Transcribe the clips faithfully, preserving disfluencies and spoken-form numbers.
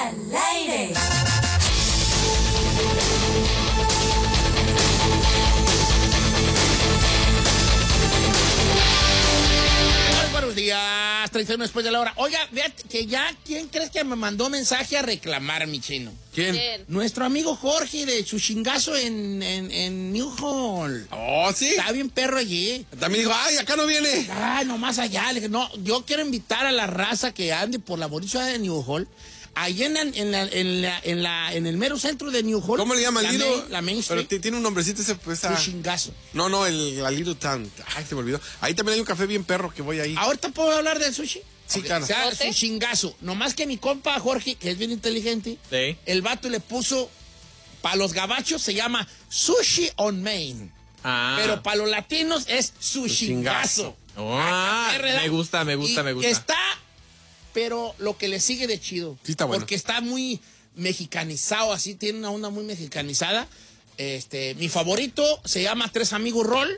Al aire. Buenos días, treinta y uno después de la hora. Oiga, fíjate que ya, ¿quién crees que me mandó mensaje a reclamar, mi chino? ¿Quién? ¿Quién? Nuestro amigo Jorge de su chingazo en, en, en New Hall. Oh, sí. Está bien perro allí. También dijo, ay, acá no viene. Ay, no más allá. Le dije, no, yo quiero invitar a la raza que ande por la bonita ciudad de New Hall. Ahí en, la, en, la, en, la, en, la, en el mero centro de New Hall. ¿Cómo le llama la el Lido? Main, la Main Pero Street. tiene un nombrecito ese, pues. Su chingazo. No, no, el la Lido Town. Ay, se me olvidó. Ahí también hay un café bien perro que voy ahí. ¿Ahorita puedo hablar del sushi? Sí, Ok, claro. O sea, ¿Bote? su chingazo. Nomás que mi compa Jorge, que es bien inteligente, Sí. el vato le puso, para los gabachos se llama Sushi on Main. Ah. Pero para los latinos es su Su chingazo. chingazo. Ah, Ay, ¿verdad? me gusta, me gusta, Y me gusta. Está, pero lo que le sigue de chido. Sí, está bueno. Porque está muy mexicanizado, así, tiene una onda muy mexicanizada. Este, mi favorito se llama Tres Amigos Roll.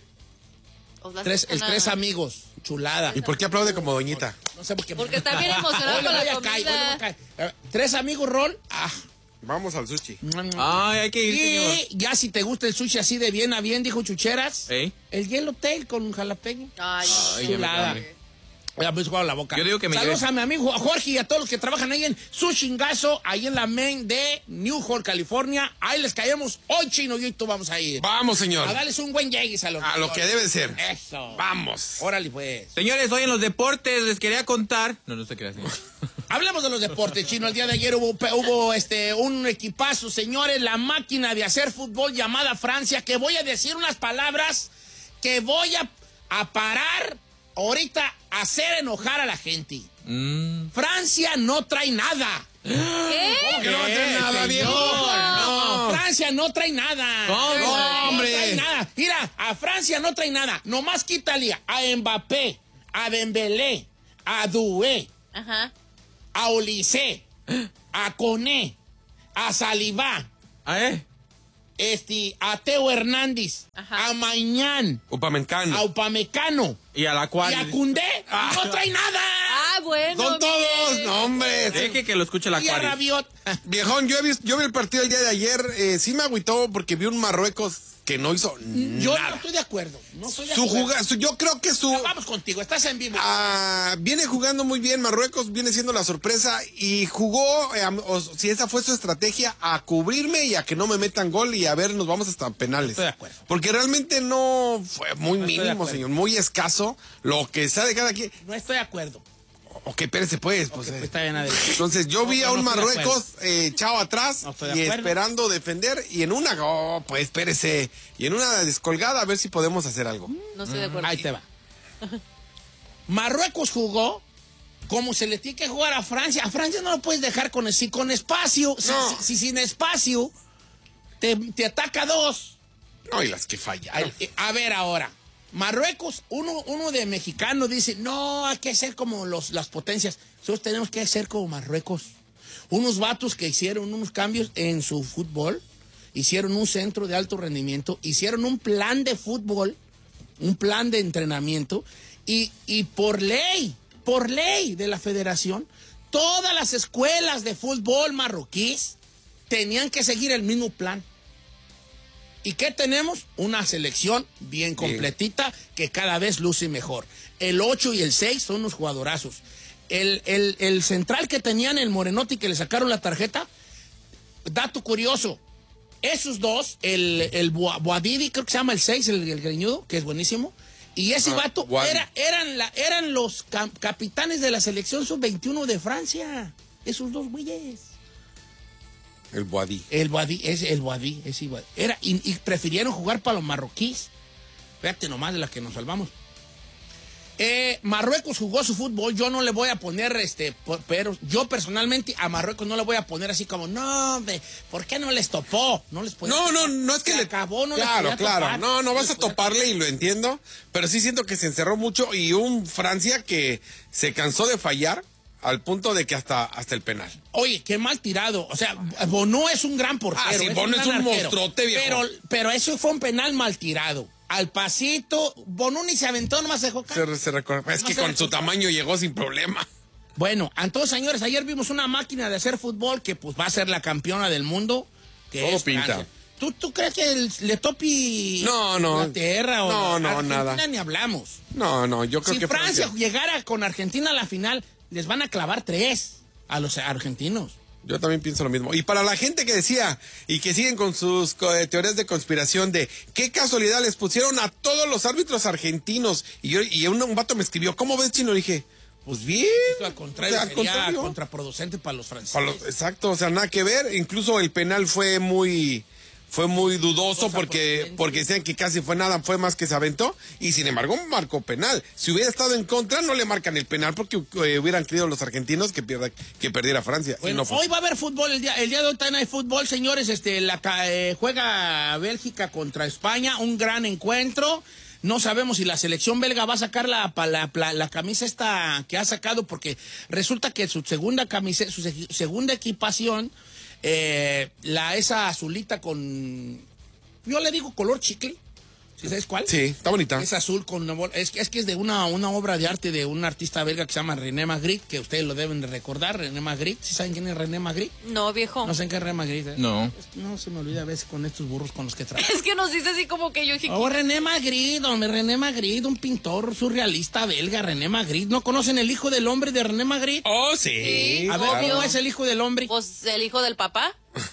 Os la Tres, el aceptan Tres a- Amigos. Chulada. ¿Y por qué aplaude como doñita? No sé por qué. Porque está bien emocionado Hoy le con la voy a caer, hoy le voy a comida. caer. Eh, Tres Amigos Roll. Ah. Vamos al sushi. Ay, hay que ir, señor. Y ya si te gusta el sushi así de bien a bien, dijo Chucheras. ¿Eh? El Yellowtail con jalapeño. Ay, Ay, ya me Chulada. cae. Ya me he jugado la boca. Yo digo que me Saludos lleve. a mi amigo Jorge y a todos los que trabajan ahí en su chingazo, ahí en la main de New Hall, California. Ahí les caemos hoy, Chino, y hoy tú vamos a ir. Vamos, señor. A darles un buen llegues a los A lo que debe ser. Eso. Vamos. Órale, pues. Señores, hoy en los deportes les quería contar. No, no se crean, señor. Hablamos de los deportes, Chino. El día de ayer hubo, hubo este, un equipazo, señores, la máquina de hacer fútbol llamada Francia, que voy a decir unas palabras que voy a, a parar ahorita a hacer enojar a la gente. Mm. Francia no trae nada. ¿Qué? Que no va a tener nada, señor? viejo. No, Francia no trae nada. ¿Cómo? No, hombre. No trae nada. Mira, a Francia no trae nada. Nomás quítale a Mbappé, a Dembélé, a Doué, Ajá. a Olise, a Koné, a Saliba, ¿Ah, eh? este, a Teo Hernández, Ajá. a Mañán, Upamecano. a Upamecano Y a la y cual. a Koundé. No trae nada. Ah, bueno. Son todos, bien. no, hombre. Deje que lo escuche la Y a cual. Rabiot. Viejón, yo, he visto, yo vi el partido el día de ayer. Eh, sí me agüitó porque vi un Marruecos que no hizo Yo nada. no estoy de acuerdo. No estoy de Su acuerdo. juga- su- yo creo que su... Vamos contigo, estás en vivo. Ah, viene jugando muy bien Marruecos, viene siendo la sorpresa y jugó, eh, am- o si esa fue su estrategia, a cubrirme y a que no me metan gol y a ver, nos vamos hasta penales. Estoy de acuerdo. Porque realmente no fue muy No estoy de mínimo, acuerdo. señor, muy escaso lo que sea de cada quien. No estoy de acuerdo. Ok, espérese pues. pues, Ok, eh. pues, está bien, adelante. Entonces yo No, vi no, a un no estoy de Marruecos eh, echado atrás No estoy de y acuerdo. esperando defender y en una, oh, pues espérese, y en una descolgada a ver si podemos hacer algo. No estoy de acuerdo. Ahí te va. Marruecos jugó como se le tiene que jugar a Francia. A Francia no lo puedes dejar con, si con espacio. Si, No. si- si sin espacio te, te ataca dos. No, y las que fallaron. Ay, eh, A ver ahora. Marruecos, uno, uno de mexicano dice, no, hay que ser como los, las potencias. Nosotros tenemos que ser como Marruecos. Unos vatos que hicieron unos cambios en su fútbol, hicieron un centro de alto rendimiento, hicieron un plan de fútbol, un plan de entrenamiento, y, y por ley, por ley de la federación, todas las escuelas de fútbol marroquíes tenían que seguir el mismo plan. ¿Y qué tenemos? Una selección bien completita que cada vez luce mejor. El ocho y el seis son unos jugadorazos. El, el, el central que tenían, el Morenotti, que le sacaron la tarjeta, dato curioso, esos dos, el, el Boa- Boadidi, creo que se llama el seis, el, el greñudo, que es buenísimo, y ese Ah, vato Boadi. era, eran, la, eran los cam- capitanes de la selección sub veintiuno de Francia. Esos dos güeyes. El Boadí. El Boadí, es el Boadí, es igual. Era, y, y prefirieron jugar para los marroquíes. Fíjate nomás de las que nos salvamos. Eh, Marruecos jugó su fútbol, yo no le voy a poner, este, por- pero yo personalmente a Marruecos no le voy a poner así como, no, hombre, ¿por qué no les topó? No les podía No, no, topar. no es que Se le acabó, no les Claro, podía claro. topar. No, no vas les a podía toparle y lo entiendo, pero sí siento que se encerró mucho y un Francia que se cansó de fallar al punto de que hasta, hasta el penal. Oye, qué mal tirado. O sea, Bono es un gran portero. Ah, sí, es Bono gran es un arquero. monstruote, viejo. Pero, pero eso fue un penal mal tirado. Al pasito, Bono ni se aventó, nomás se dejó caer. Se, se recorre- es No que se con su recortó. tamaño llegó sin problema. Bueno, entonces, señores, ayer vimos una máquina de hacer fútbol que pues va a ser la campeona del mundo. Que Todo es pinta. Francia. ¿Tú, ¿Tú crees que el, le topi No, no. Inglaterra o No, no, Argentina? nada. Ni hablamos. No, no, yo creo Si que Francia, llegara con Argentina a la final, les van a clavar tres a los argentinos. Yo también pienso lo mismo. Y para la gente que decía y que siguen con sus eh, teorías de conspiración de qué casualidad les pusieron a todos los árbitros argentinos. Y yo y un, un vato me escribió, ¿cómo ves, Chino? Le dije, pues bien. Eso al contrario, O sea, al sería contrario. contraproducente para los franceses. Para los- exacto, o sea, nada que ver. Incluso el penal fue muy... Fue muy dudoso Dudosa porque, procedencia. porque decían que casi fue nada, fue más que se aventó. Y sin embargo, marcó penal. Si hubiera estado en contra, no le marcan el penal porque eh, hubieran creído los argentinos que, pierda, que perdiera Francia. Y Bueno, no fue. hoy va a haber fútbol, el día, el día de hoy también hay fútbol, señores. Este, la, ca- eh, juega Bélgica contra España, un gran encuentro. No sabemos si la selección belga va a sacar la, pa- la, la, la camisa esta que ha sacado, porque resulta que su segunda camisa, su se- segunda equipación, eh, la esa azulita con, yo le digo color chicle, ¿sí sabes cuál? Sí, está bonita. Es azul con una bol- es, que- es que es de una, una obra de arte de un artista belga que se llama René Magritte, que ustedes lo deben de recordar, René Magritte. ¿Sí saben quién es René Magritte? No, viejo. No sé en qué es René Magritte. ¿eh? No. No se me olvida a veces con estos burros con los que trabajo. Es que nos dice así como que yo dije, Oh, René Magritte, hombre, René Magritte, un pintor surrealista belga, René Magritte. ¿No conocen el hijo del hombre de René Magritte? Oh, sí. Sí. A ver, obvio. ¿cómo es el hijo del hombre? pues el hijo del papá.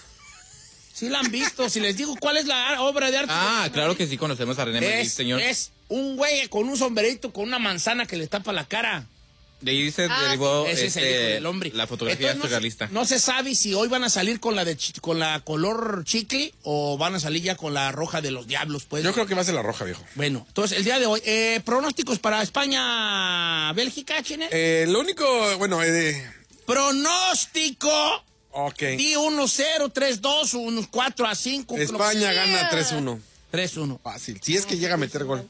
Sí la han visto. Si les digo cuál es la obra de arte. Ah, claro que sí conocemos a René Magritte, es, señor. es un güey con un sombrerito con una manzana que le tapa la cara. De ahí se Ah, derivó Ese es el este, hijo del hombre. la fotografía Entonces, no se- surrealista. No se sabe si hoy van a salir con la de chi- con la color chicle o van a salir ya con la roja de los diablos, pues. Yo creo que va a ser la roja, viejo. Bueno, entonces el día de hoy, eh, pronósticos para España-Bélgica, Chine. Eh, lo único, bueno, eh, Pronóstico. ok. Di uno cero, tres dos, unos cuatro a cinco. España gana tres uno. tres uno. Fácil. Si es que llega a meter gol.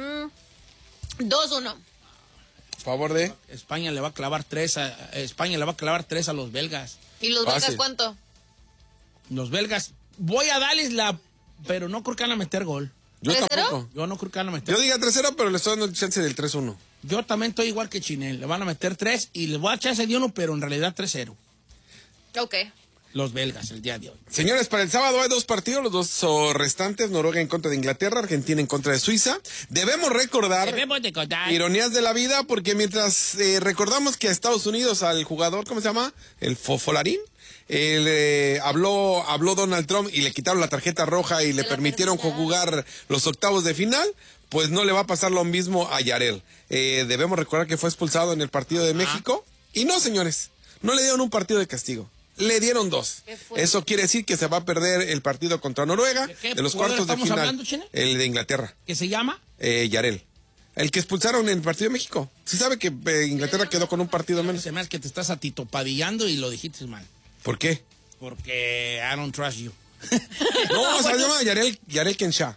dos uno. Favor de. España le va a clavar tres a, España le va a clavar tres a los belgas. ¿Y los Fácil. belgas cuánto? Los belgas, voy a darles la, pero no creo que van a meter gol. Yo ¿tres cero? tampoco. Yo no creo que van a meter. Yo diga tres cero, pero le estoy dando el chance del tres uno. Yo también estoy igual que Chinel. Le van a meter tres y les voy a dar chance de uno, pero en realidad tres cero. Ok. Los belgas el día de hoy. Señores, para el sábado hay dos partidos, los dos oh, restantes, Noruega en contra de Inglaterra, Argentina en contra de Suiza. Debemos recordar, Debemos de contar. ironías de la vida, porque mientras eh, recordamos que a Estados Unidos, al jugador, ¿cómo se llama? El Fofolarín, él, eh, habló, habló Donald Trump y le quitaron la tarjeta roja y le la permitieron tercera. jugar los octavos de final, pues no le va a pasar lo mismo a Yarel. Eh, debemos recordar que fue expulsado en el partido de México. Y no, señores, no le dieron un partido de castigo. Le dieron dos. Qué fuerte. Eso quiere decir que se va a perder el partido contra Noruega ¿De qué de los jugador cuartos de estamos final. hablando, Chene? El de Inglaterra, ¿Qué se llama? eh, Yarel. El que expulsaron en el partido de México. Sí sabe que eh, Inglaterra quedó con un partido menos. Se me hace que te estás atitopadillando y lo dijiste mal. ¿Por qué? Porque I don't trust you. No, se llama Yarel, Yarel Kensha.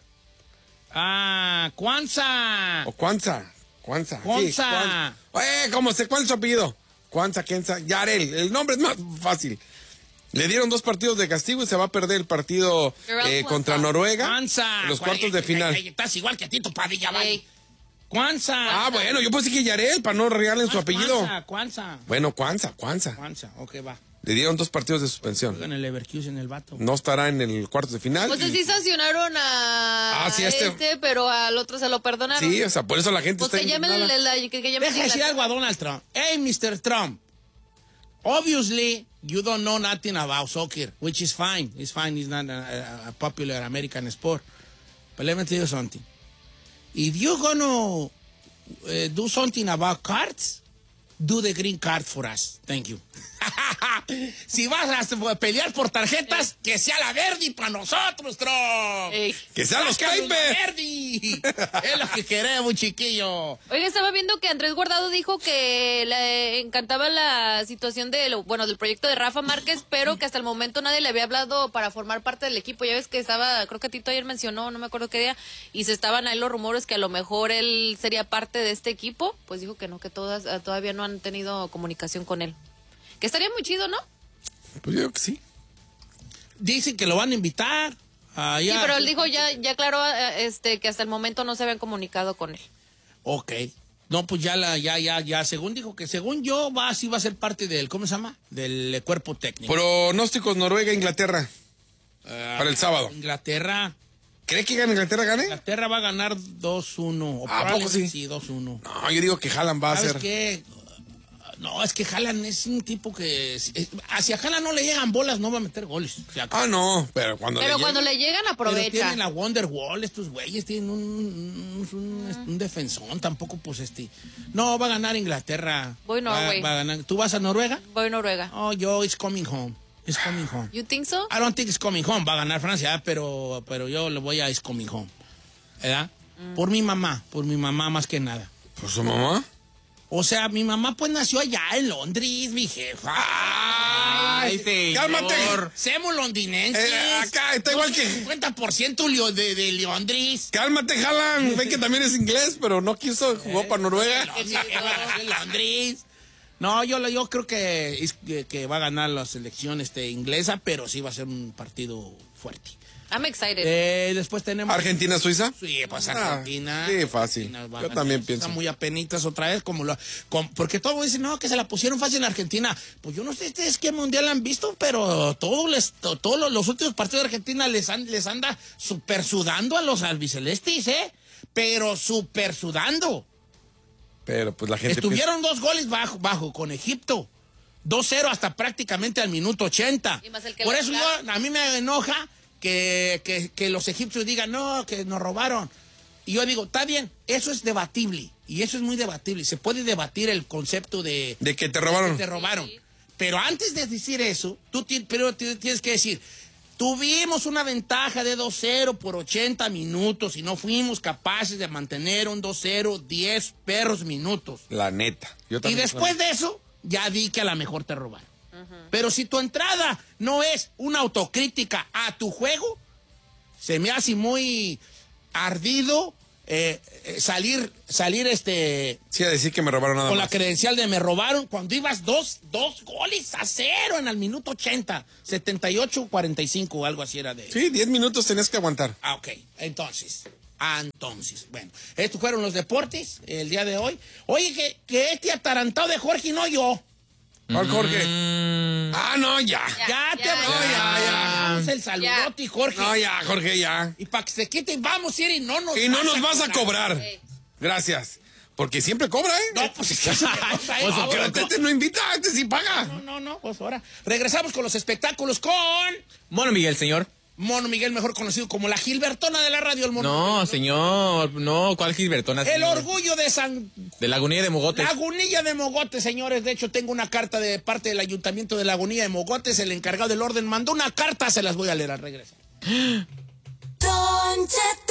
Ah, Kwanzaa. O Kwanza. Kwanza. sí, Kwanza. Kwanza. Eh, ¿cómo se? ¿Cuál es su apellido? Kwanza, Kenza, Yarel. El nombre es más fácil. Le dieron dos partidos de castigo y se va a perder el partido Yarel eh, Kwanza. contra Noruega. Kwanzaa. en los cuartos de Ay, final. ay, ay, Estás igual que a Tito Padilla, vale. Ey. Kwanzaa. Ah, bueno, yo pensé que Yarel, para no regalarle su apellido. Kwanzaa, Kwanzaa. Bueno, Kwanza, Kwanza. Kwanzaa, ok, va. Le dieron dos partidos de suspensión. Juega en el Leverkusen el vato. No estará en el cuarto de final. Pues sí sancionaron a Ah, sí, este, este- pero al otro se lo perdonaron. Sí, o sea, por eso la gente Pues está que llamen el, indignada. el- que, que llamen Deja de decir el- algo a Donald Trump. Hey, mister Trump. Obviously, you don't know nothing about soccer, which is fine. It's fine. It's not a, a popular American sport. But let me tell you something. If you're gonna uh, do something about cards, do the green card for us. Thank you. Si vas a pelear por tarjetas, que sea la verde para nosotros, Trump. Ey. ¡Que sean los Sácanos la Paper! verde. Es lo que queremos, chiquillo. Oiga, estaba viendo que Andrés Guardado dijo que le encantaba la situación de lo, bueno, del proyecto de Rafa Márquez, pero que hasta el momento nadie le había hablado para formar parte del equipo. Ya ves que estaba, creo que Tito ayer mencionó, no me acuerdo qué día, y se estaban ahí los rumores que a lo mejor él sería parte de este equipo. Pues dijo que no, que todas eh, todavía no han tenido comunicación con él. Que estaría muy chido, ¿no? Pues yo creo que sí. Dicen que lo van a invitar. allá. Sí, pero él dijo ya, ya claro, eh, este, que hasta el momento no se habían comunicado con él. Ok. No, pues ya, la, ya, ya, ya, según dijo que según yo, va, sí va a ser parte del, ¿cómo se llama? Del cuerpo técnico. Pronósticos Noruega, Inglaterra. Uh, para el sábado. Inglaterra. ¿Cree que gane Inglaterra, gane? Inglaterra va a ganar dos uno. O ¿A poco sí? Sí, dos uno. No, yo digo que Haaland va a ¿Sabes ser. qué? No, es que Haaland es un tipo que... Es, hacia Haaland no le llegan bolas, no va a meter goles. O sea, Ah, no, pero cuando Pero le cuando llegue- le llegan, pero aprovecha. tienen la Wonderwall, estos güeyes tienen un, un, un, un defensón, tampoco pues este... No, va a ganar Inglaterra. Voy Norway. Va, va a ganar. ¿Tú vas a Noruega? Voy a Noruega. Oh, yo, it's coming home. It's coming home. You think so? I don't think it's coming home. Va a ganar Francia, pero, pero yo le voy a it's coming home. ¿Verdad? Mm. Por mi mamá, por mi mamá más que nada. ¿Por su mamá? O sea, mi mamá pues nació allá en Londres, mi jefa. Ay, señor. Cálmate. Semos londinenses. Eh, acá está igual que- cincuenta por ciento lio- de, de Londres. Cálmate, Haaland. Ve que también es inglés, pero no quiso, jugó para Noruega. Mi jefa nació en Londres. No, yo, yo creo que, es- que, que va a ganar la selección este, inglesa, pero sí va a ser un partido fuerte. I'm excited. Eh, después tenemos... Argentina, Suiza. Sí, pues Ah, Argentina. sí, fácil. Argentina va a Yo ganar. también Está pienso. muy apenitas otra vez, como lo, con- porque todos dicen, no, que se la pusieron fácil en Argentina. Pues yo no sé ustedes qué mundial han visto, pero todos les, to- todos los, los últimos partidos de Argentina les, han- les anda super sudando a los albicelestes, ¿eh? Pero super sudando. Pero pues la gente Estuvieron dos goles bajo, bajo con Egipto. dos cero hasta prácticamente al minuto ochenta. Y más el que Por le eso anularon. yo, a mí me enoja que, que, que los egipcios digan, no, que nos robaron. Y yo digo, está bien, eso es debatible. Y eso es muy debatible. Se puede debatir el concepto de... piensan de que te robaron. Te robaron. Pero antes de decir eso, tú ti- pero ti- tienes que decir, tuvimos una ventaja de dos cero por ochenta minutos y no fuimos capaces de mantener un dos cero diez perros minutos. La neta. Yo Y también- después de eso, ya di que a lo mejor te robaron. Pero si tu entrada no es una autocrítica a tu juego, se me hace muy ardido eh, eh, salir, salir este... Sí, a decir que me robaron nada con la más. credencial de me robaron cuando ibas dos, dos goles a cero en el minuto ochenta, setenta y ocho cuarenta y cinco o algo así era de... Sí, diez minutos tenías que aguantar. Ah, ok. Entonces, ah, entonces, bueno, estos fueron los deportes el día de hoy. Oye, que, que este atarantado de Jorge no yo. ¿Cuál, Jorge? Mm, Ah, no, ya. Ya, Ya, te ya, voy. ya, ya. Vamos el saludote, Jorge. No, ya, Jorge, ya. Y para que se quiten, vamos a ir y no nos Y no nos vas a cobrar. Sí. Gracias. Porque siempre cobra, ¿eh? No, pues es que se me nota, ¿eh? Pues, Ahora, pero este no invita, este sí paga. No, no, no, pues ahora. Regresamos con los espectáculos con Mono Miguel, señor. Mono Miguel, mejor conocido como la Gilbertona de la radio, el Mono No, Miguel, señor. No, ¿cuál Gilbertona? El señor? orgullo de San De Lagunilla de Mogotes. Lagunilla de Mogotes, señores. De hecho, tengo una carta de parte del Ayuntamiento de Lagunilla de Mogotes. El encargado del orden mandó una carta, se las voy a leer al regreso. Don Cheto.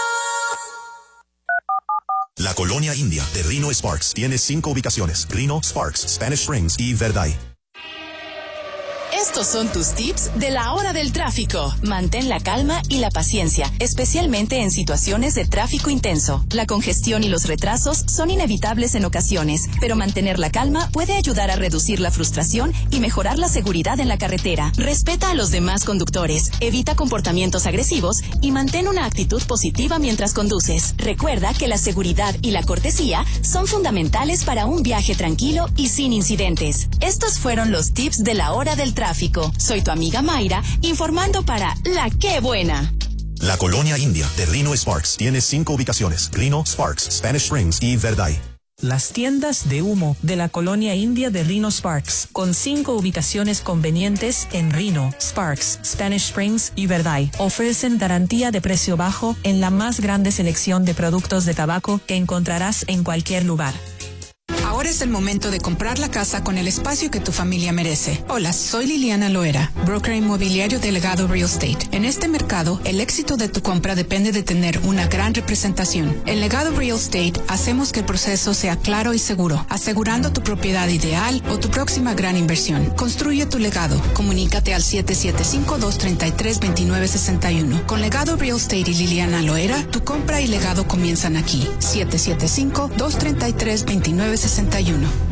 La colonia india de Reno Sparks tiene cinco ubicaciones: Reno, Sparks, Spanish Springs y Verday. Estos son tus tips de la hora del tráfico. Mantén la calma y la paciencia, especialmente en situaciones de tráfico intenso. La congestión y los retrasos son inevitables en ocasiones, pero mantener la calma puede ayudar a reducir la frustración y mejorar la seguridad en la carretera. Respeta a los demás conductores, evita comportamientos agresivos y mantén una actitud positiva mientras conduces. Recuerda que la seguridad y la cortesía son fundamentales para un viaje tranquilo y sin incidentes. Estos fueron los tips de la hora del tráfico. Soy tu amiga Mayra, informando para La Qué Buena. La colonia india de Reno Sparks tiene cinco ubicaciones: Reno, Sparks, Spanish Springs y Verday. Las tiendas de humo de la colonia india de Reno Sparks, con cinco ubicaciones convenientes en Reno, Sparks, Spanish Springs y Verday, ofrecen garantía de precio bajo en la más grande selección de productos de tabaco que encontrarás en cualquier lugar. Ahora es el momento de comprar la casa con el espacio que tu familia merece. Hola, soy Liliana Loera, broker inmobiliario de Legado Real Estate. En este mercado, el éxito de tu compra depende de tener una gran representación. En Legado Real Estate, hacemos que el proceso sea claro y seguro, asegurando tu propiedad ideal o tu próxima gran inversión. Construye tu legado. Comunícate al siete siete cinco, dos tres tres, dos nueve seis uno. Con Legado Real Estate y Liliana Loera, tu compra y legado comienzan aquí. siete siete cinco, dos tres tres, dos nueve seis uno.